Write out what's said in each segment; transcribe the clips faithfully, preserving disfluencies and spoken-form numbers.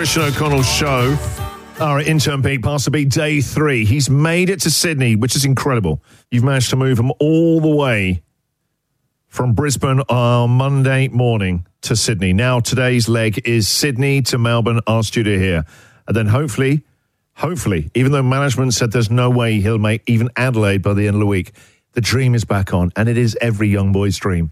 Christian O'Connell show. Our intern Pete, Pastor Pete, day three. He's made it to Sydney, which is incredible. You've managed to move him all the way from Brisbane on Monday morning to Sydney. Now today's leg is Sydney to Melbourne, our studio here. And then hopefully, hopefully, even though management said there's no way he'll make even Adelaide by the end of the week, the dream is back on. And it is every young boy's dream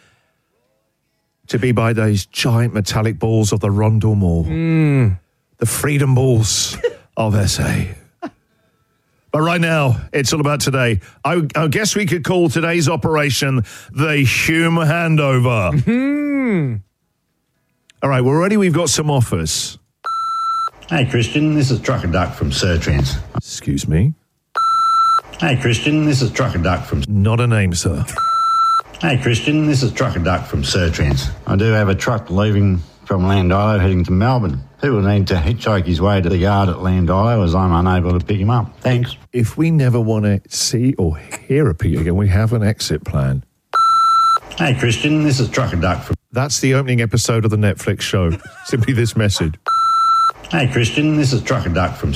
to be by those giant metallic balls of the Rondell Mall. Mm. The freedom balls of S A. But right now, it's all about today. I, I guess we could call today's operation the Hume Handover. Mm-hmm. All right, we're ready. We've got some offers. Hey, Christian, this is Trucker Duck from Surtrans. Excuse me? Hey, Christian, this is Trucker Duck from... Not a name, sir. Hey, Christian, this is Trucker Duck from Surtrans. I do have a truck leaving from Landilo heading to Melbourne. Who will need to hitchhike his way to the yard at Landilo as I'm unable to pick him up? Thanks. If we never want to see or hear a Pete again, we have an exit plan. Hey, Christian, this is Trucker Duck from... That's the opening episode of the Netflix show. Simply this message. Hey, Christian, this is Trucker Duck from...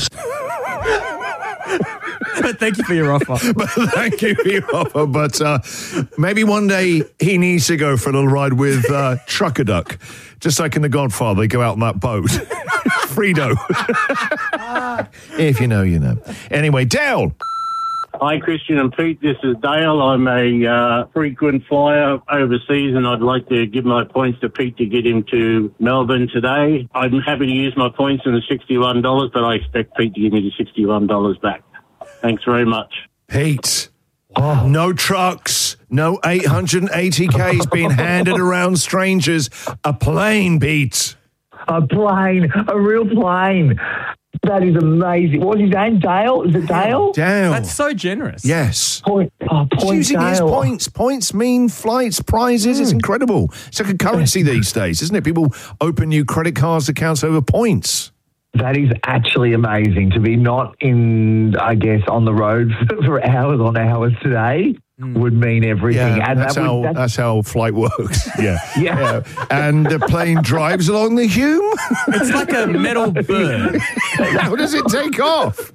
But thank you for your offer. But thank you for your offer. But uh, maybe one day he needs to go for a little ride with uh, Trucker Duck. Just like in The Godfather, they go out on that boat. Frito. If you know, you know. Anyway, Dale. Hi, Christian and Pete. This is Dale. I'm a uh, frequent flyer overseas, and I'd like to give my points to Pete to get him to Melbourne today. I'm happy to use my points in the sixty-one dollars, but I expect Pete to give me the sixty-one dollars back. Thanks very much. Pete, oh. No trucks, no eight hundred eighty Ks being handed around strangers. A plane, Pete. A plane, a real plane. That is amazing. What's his name? Dale? Is it Dale? Dale. That's so generous. Yes. Point, oh, He's point using Dale. his points. Points mean flights, prizes. Mm. It's incredible. It's like a currency these days, isn't it? People open new credit cards accounts over points. That is actually amazing to be not in, I guess, on the road for, for hours on hours today. Mm. Would mean everything. Yeah, and that's, that how, would, that's, that's how flight works. Yeah. yeah. yeah. And the plane drives along the Hume. It's like a metal bird. How does it take off?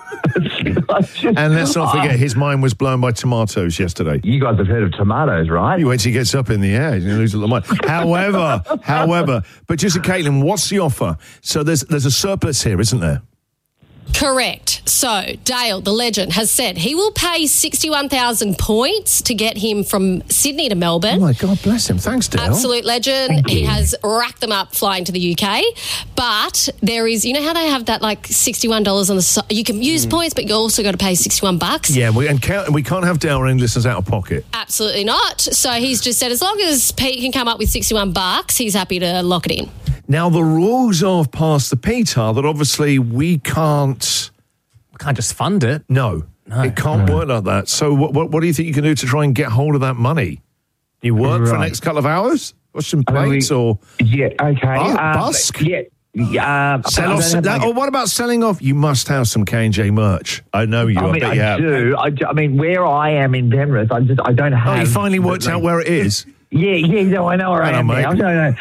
And let's not forget, his mind was blown by tomatoes yesterday. You guys have heard of tomatoes, right? You wait till he gets up in the air, you lose a lot of mind. However, however, but just Caitlin, what's the offer? So there's there's a surplus here, isn't there? Correct. So, Dale, the legend, has said he will pay sixty-one thousand points to get him from Sydney to Melbourne. Oh, my God, bless him. Thanks, Dale. Absolute legend. He has racked them up flying to the U K. But there is, you know how they have that, like, sixty-one dollars on the side? You can use mm. points, but you also got to pay sixty-one bucks. Yeah, we, and can't, we can't have Dale or any listeners out of pocket. Absolutely not. So, he's just said as long as Pete can come up with sixty-one bucks, he's happy to lock it in. Now, the rules of Pastor Pete are that obviously we can't... We can't just fund it. No, no. It can't no. work like that. So what, what what do you think you can do to try and get hold of that money? You work right. for the next couple of hours? Wash some plates I mean, or... Yeah, okay. Oh, um, busk? Yeah. Uh, Sell off some, that, or what about selling off? You must have some K and J merch. I know you. I, I mean, bet you I have. do. I, do. I mean, where I am in Penrith, I just I don't have... Oh, you finally worked out where it is? Yeah, yeah, no, I know where I am now. No, no.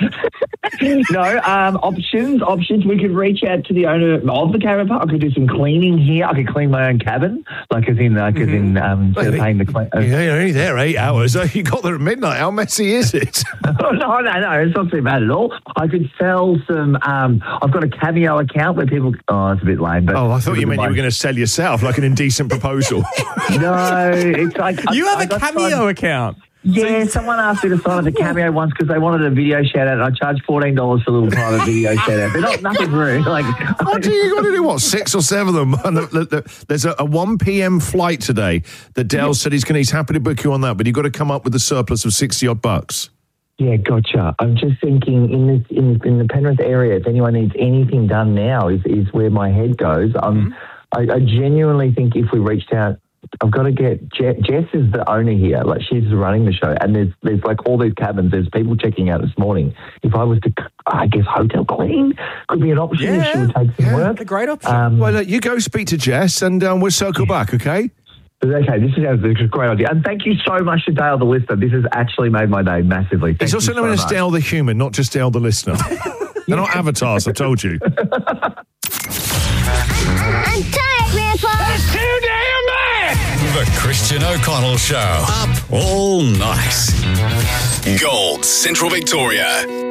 no, um, options, options. We could reach out to the owner of the caravan park. I could do some cleaning here. I could clean my own cabin, like as in, like mm-hmm. as in, um, instead of paying the clean. Uh, yeah, you're only there eight hours. You got there at midnight. How messy is it? oh, no, no, no. It's not too bad at all. I could sell some. Um, I've got a Cameo account where people. Oh, it's a bit lame, but oh, I thought you meant you were going to sell yourself, like an indecent proposal. no, it's like you I, have I a Cameo fun. account. Yeah, someone asked me to sign up the Cameo once because they wanted a video shout out and I charged fourteen dollars for a little private video shout out. But not, nothing rude. Like, what do you got to do? What, six or seven of them? And the, the, the, there's a, a one p.m. flight today that Dale yeah. said he's, gonna, he's happy to book you on that, but you've got to come up with a surplus of sixty odd bucks. Yeah, gotcha. I'm just thinking in this in, in the Penrith area, if anyone needs anything done now is, is where my head goes. Um, mm-hmm. I, I genuinely think if we reached out, I've got to get Je- Jess is the owner here, like she's running the show, and there's there's like all these cabins. There's people checking out this morning. If I was to, I guess hotel clean could be an option. Yeah, if she would take some yeah, work. A great option. Um, well, look, you go speak to Jess, and um, we'll circle yeah. back. Okay. Okay, this is a great idea. And thank you so much to Dale the listener. This has actually made my day massively. Thank it's also known so as Dale the human, not just Dale the listener. They're not avatars, I told you. I'm tired, Grandpa. That's too damn bad. The Christian O'Connell Show. Up all night. Gold, Central Victoria.